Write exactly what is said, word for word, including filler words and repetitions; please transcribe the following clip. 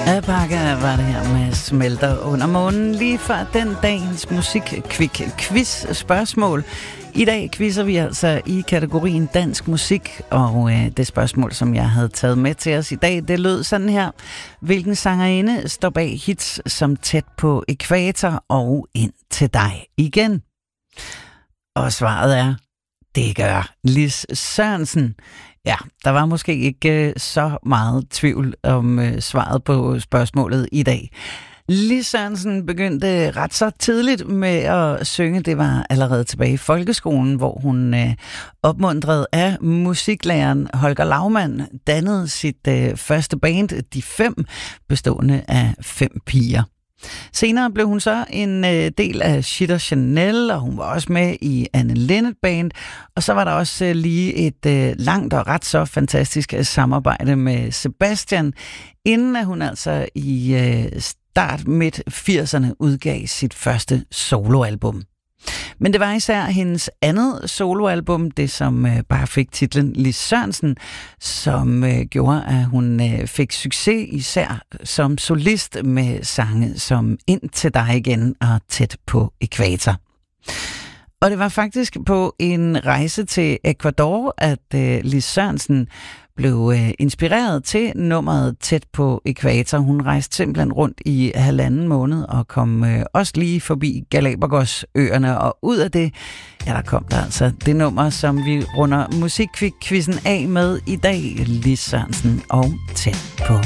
Alpaca var det her med Smelter under månen, lige før den dagens musik-quick-quiz spørgsmål. I dag quizzer vi altså i kategorien dansk musik, og øh, det spørgsmål, som jeg havde taget med til os i dag, det lød sådan her. Hvilken sangerinde står bag hits som Tæt på ækvator og Ind til dig igen? Og svaret er, det gør Lis Sørensen. Ja, der var måske ikke øh, så meget tvivl om øh, svaret på spørgsmålet i dag. Lis Sørensen begyndte ret så tidligt med at synge. Det var allerede tilbage i folkeskolen, hvor hun øh, opmuntret af musiklæreren Holger Laumann dannede sit øh, første band, De Fem, bestående af fem piger. Senere blev hun så en øh, del af Chitter Chanel, og hun var også med i Anne Linnet Band. Og så var der også øh, lige et øh, langt og ret så fantastisk øh, samarbejde med Sebastian, inden at hun altså i øh, start midt firserne udgav sit første soloalbum. Men det var især hendes andet soloalbum, det som øh, bare fik titlen Lis Sørensen, som øh, gjorde, at hun øh, fik succes især som solist med sange som Ind til dig igen og Tæt på ækvator. Og det var faktisk på en rejse til Ecuador, at øh, Lis Sørensen blev øh, inspireret til nummeret Tæt på ækvator. Hun rejste simpelthen rundt i halvanden måned og kom øh, også lige forbi Galapagos-øerne, og ud af det, ja, der kom der altså det nummer, som vi runder musikquizzen af med i dag, Lis Sørensen og Tæt på